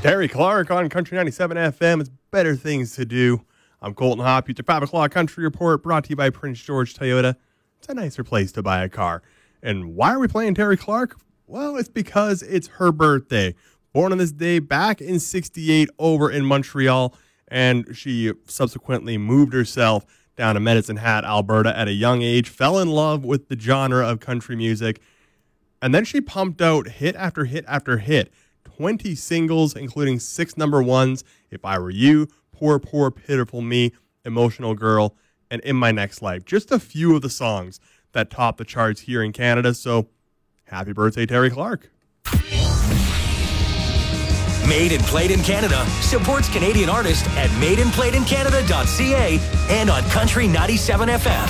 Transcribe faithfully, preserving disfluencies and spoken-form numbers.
Terry Clark on Country ninety-seven F M. It's better things to do. I'm Colton Hopp. It's your five o'clock Country Report brought to you by Prince George Toyota. It's a nicer place to buy a car. And why are we playing Terry Clark? Well, it's because it's her birthday. Born on this day back in sixty-eight over in Montreal, and she subsequently moved herself down to Medicine Hat, Alberta at a young age, fell in love with the genre of country music, and then she pumped out hit after hit after hit. twenty singles, including six number ones, If I Were You, Poor, Poor, Pitiful Me, Emotional Girl, and In My Next Life. Just a few of the songs that top the charts here in Canada, so happy birthday, Terry Clark. Made and Played in Canada supports Canadian artists at made and played in canada dot c a and on Country ninety-seven F M.